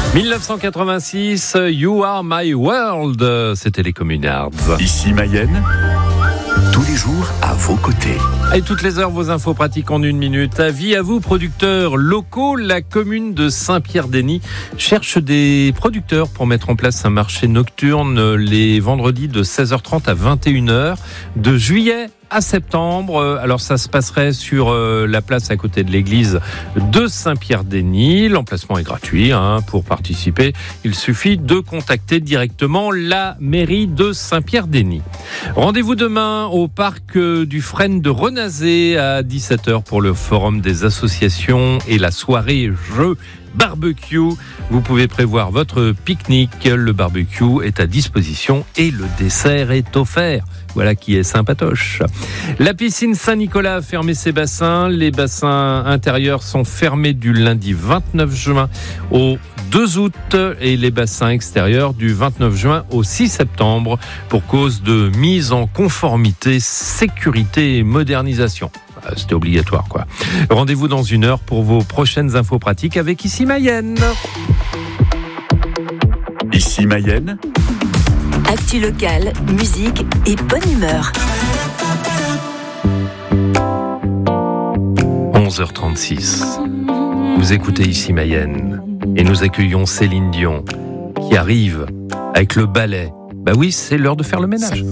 1986, You Are My World, c'était les Communards. Ici Mayenne, tous les jours à vos côtés. Et toutes les heures, vos infos pratiques en 1 minute. Avis à vous, producteurs locaux. La commune de Saint-Pierre-d'Enny cherche des producteurs pour mettre en place un marché nocturne les vendredis de 16h30 à 21h, de juillet à septembre. Alors ça se passerait sur la place à côté de l'église de Saint-Pierre-d'Enny. L'emplacement est gratuit. Pour participer, il suffit de contacter directement la mairie de Saint-Pierre-d'Enny. Rendez-vous demain au parc du Frêne de Renazé à 17h pour le forum des associations et la soirée jeux barbecue. Vous pouvez prévoir votre pique-nique. Le barbecue est à disposition et le dessert est offert. Voilà qui est sympatoche. La piscine Saint-Nicolas a fermé ses bassins. Les bassins intérieurs sont fermés du lundi 29 juin au 2 août et les bassins extérieurs du 29 juin au 6 septembre pour cause de mise en conformité, sécurité et modernisation. C'était obligatoire, quoi. Rendez-vous dans 1 heure pour vos prochaines infos pratiques avec Ici Mayenne. Ici Mayenne, actu locale, musique et bonne humeur. 11h36. Vous écoutez Ici Mayenne et nous accueillons Céline Dion qui arrive avec le balai. Bah oui, c'est l'heure de faire le ménage.